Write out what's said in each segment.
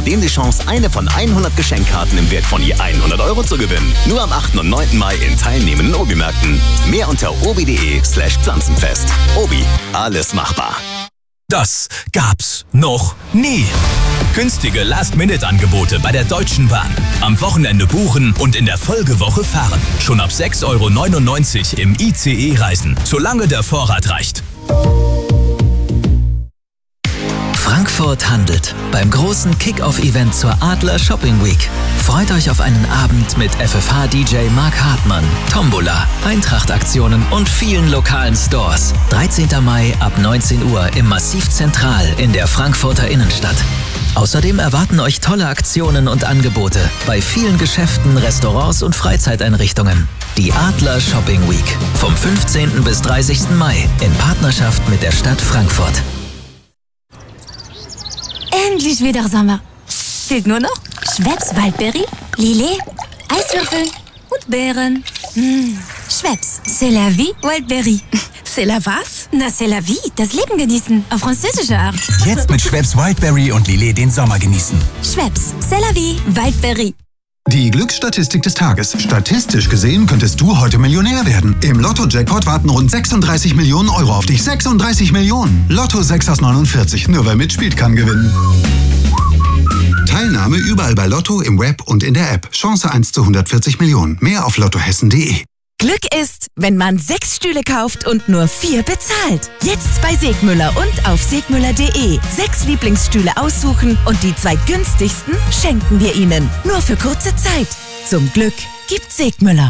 zudem die Chance, eine von 100 Geschenkkarten im Wert von je 100 € zu gewinnen. Nur am 8. und 9. Mai in teilnehmenden Obi-Märkten. Mehr unter obi.de/Pflanzenfest. Obi, alles machbar. Das gab's noch nie. Günstige Last-Minute-Angebote bei der Deutschen Bahn. Am Wochenende buchen und in der Folgewoche fahren. Schon ab 6,99 € im ICE reisen, solange der Vorrat reicht. Frankfurt handelt beim großen Kick-Off-Event zur Adler Shopping Week. Freut euch auf einen Abend mit FFH-DJ Mark Hartmann, Tombola, Eintracht-Aktionen und vielen lokalen Stores. 13. Mai ab 19 Uhr im Massiv Zentral in der Frankfurter Innenstadt. Außerdem erwarten euch tolle Aktionen und Angebote bei vielen Geschäften, Restaurants und Freizeiteinrichtungen. Die Adler Shopping Week vom 15. bis 30. Mai in Partnerschaft mit der Stadt Frankfurt. Endlich wieder Sommer. Fehlt nur noch Schweppes Waldberry, Lillet, Eiswürfel und Beeren. Schweppes, c'est la vie, Waldberry. C'est la was? Na, c'est la vie, das Leben genießen, auf französische Art. Jetzt mit Schweppes Wildberry und Lillet den Sommer genießen. Schweppes, c'est la vie, Waldberry. Die Glücksstatistik des Tages. Statistisch gesehen könntest du heute Millionär werden. Im Lotto-Jackpot warten rund 36 Millionen € auf dich. 36 Millionen. Lotto 6 aus 49. Nur wer mitspielt, kann gewinnen. Teilnahme überall bei Lotto, im Web und in der App. Chance 1 zu 140 Millionen. Mehr auf lottohessen.de. Glück ist, wenn man 6 Stühle kauft und nur 4 bezahlt. Jetzt bei Segmüller und auf segmüller.de. 6 Lieblingsstühle aussuchen und die 2 günstigsten schenken wir Ihnen. Nur für kurze Zeit. Zum Glück gibt Segmüller.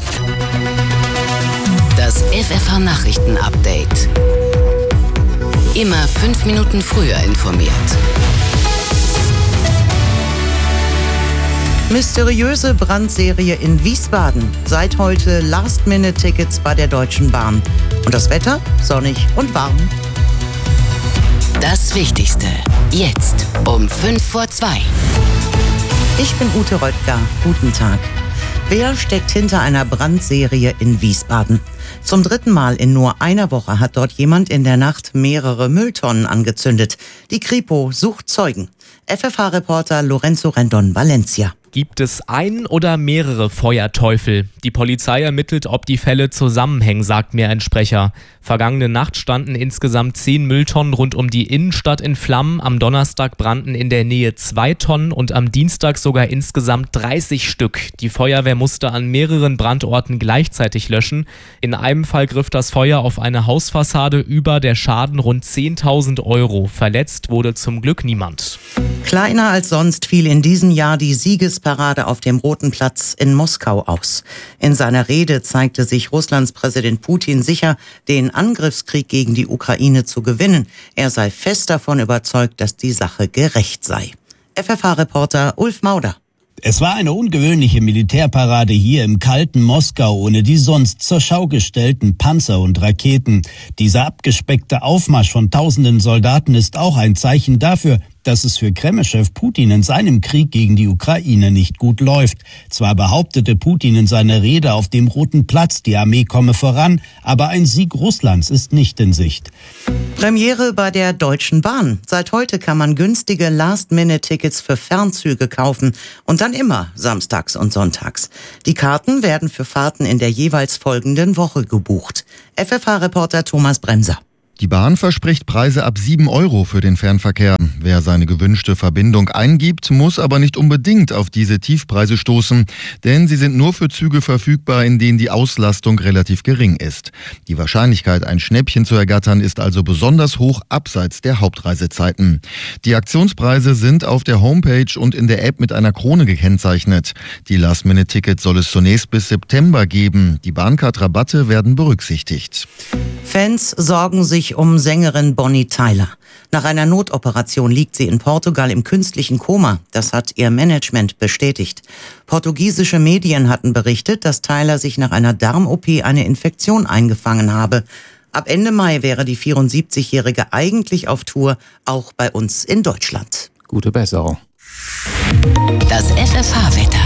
Das FFH-Nachrichten-Update. Immer 5 Minuten früher informiert. Mysteriöse Brandserie in Wiesbaden. Seit heute Last-Minute-Tickets bei der Deutschen Bahn. Und das Wetter? Sonnig und warm. Das Wichtigste. Jetzt um 2:05. Ich bin Ute Röttger. Guten Tag. Wer steckt hinter einer Brandserie in Wiesbaden? Zum 3. Mal in nur einer Woche hat dort jemand in der Nacht mehrere Mülltonnen angezündet. Die Kripo sucht Zeugen. FFH-Reporter Lorenzo Rendon, Valencia. Gibt es einen oder mehrere Feuerteufel? Die Polizei ermittelt, ob die Fälle zusammenhängen, sagt mir ein Sprecher. Vergangene Nacht standen insgesamt 10 Mülltonnen rund um die Innenstadt in Flammen. Am Donnerstag brannten in der Nähe 2 Tonnen und am Dienstag sogar insgesamt 30 Stück. Die Feuerwehr musste an mehreren Brandorten gleichzeitig löschen. In einem Fall griff das Feuer auf eine Hausfassade über, der Schaden rund 10.000 €. Verletzt wurde zum Glück niemand. Kleiner als sonst fiel in diesem Jahr die Siegesparade auf dem Roten Platz in Moskau aus. In seiner Rede zeigte sich Russlands Präsident Putin sicher, den Angriffskrieg gegen die Ukraine zu gewinnen. Er sei fest davon überzeugt, dass die Sache gerecht sei. FFH-Reporter Ulf Mauder. Es war eine ungewöhnliche Militärparade hier im kalten Moskau ohne die sonst zur Schau gestellten Panzer und Raketen. Dieser abgespeckte Aufmarsch von tausenden Soldaten ist auch ein Zeichen dafür, dass es für Kreml-Chef Putin in seinem Krieg gegen die Ukraine nicht gut läuft. Zwar behauptete Putin in seiner Rede auf dem Roten Platz, die Armee komme voran, aber ein Sieg Russlands ist nicht in Sicht. Premiere bei der Deutschen Bahn. Seit heute kann man günstige Last-Minute-Tickets für Fernzüge kaufen und dann immer samstags und sonntags. Die Karten werden für Fahrten in der jeweils folgenden Woche gebucht. FFH-Reporter Thomas Bremser. Die Bahn verspricht Preise ab 7 € für den Fernverkehr. Wer seine gewünschte Verbindung eingibt, muss aber nicht unbedingt auf diese Tiefpreise stoßen, denn sie sind nur für Züge verfügbar, in denen die Auslastung relativ gering ist. Die Wahrscheinlichkeit, ein Schnäppchen zu ergattern, ist also besonders hoch abseits der Hauptreisezeiten. Die Aktionspreise sind auf der Homepage und in der App mit einer Krone gekennzeichnet. Die Last-Minute-Tickets soll es zunächst bis September geben. Die Bahncard-Rabatte werden berücksichtigt. Fans sorgen sich um Sängerin Bonnie Tyler. Nach einer Notoperation liegt sie in Portugal im künstlichen Koma. Das hat ihr Management bestätigt. Portugiesische Medien hatten berichtet, dass Tyler sich nach einer Darm-OP eine Infektion eingefangen habe. Ab Ende Mai wäre die 74-Jährige eigentlich auf Tour, auch bei uns in Deutschland. Gute Besserung. Das FFH-Wetter.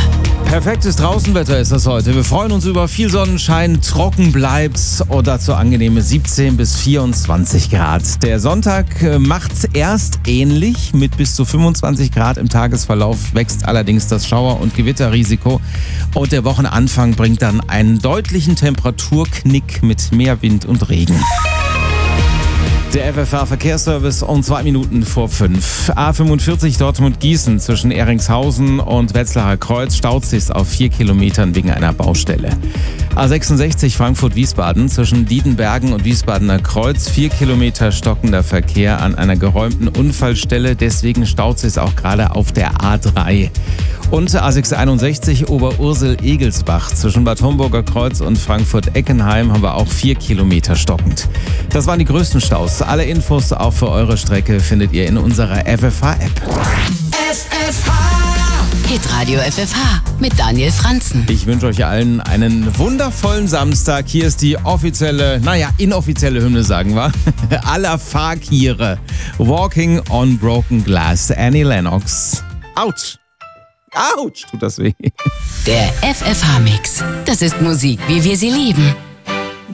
Perfektes Draußenwetter ist das heute. Wir freuen uns über viel Sonnenschein, trocken bleibt's und dazu angenehme 17 bis 24 Grad. Der Sonntag macht's erst ähnlich mit bis zu 25 Grad im Tagesverlauf, wächst allerdings das Schauer- und Gewitterrisiko und der Wochenanfang bringt dann einen deutlichen Temperaturknick mit mehr Wind und Regen. Der FFH-Verkehrsservice um 2 Minuten vor 5. A45 Dortmund-Gießen zwischen Ehringshausen und Wetzlarer Kreuz staut sich auf 4 Kilometern wegen einer Baustelle. A66 Frankfurt-Wiesbaden zwischen Diedenbergen und Wiesbadener Kreuz 4 Kilometer stockender Verkehr an einer geräumten Unfallstelle. Deswegen staut sich auch gerade auf der A3. Und A661 Oberursel-Egelsbach zwischen Bad Homburger Kreuz und Frankfurt-Eckenheim haben wir auch 4 Kilometer stockend. Das waren die größten Staus. Alle Infos auch für eure Strecke findet ihr in unserer FFH-App. Hitradio FFH mit Daniel Franzen. Ich wünsche euch allen einen wundervollen Samstag. Hier ist die offizielle, inoffizielle Hymne, sagen wir, aller Fakire. Walking on Broken Glass, Annie Lennox. Autsch! Autsch, tut das weh. Der FFH-Mix. Das ist Musik, wie wir sie lieben.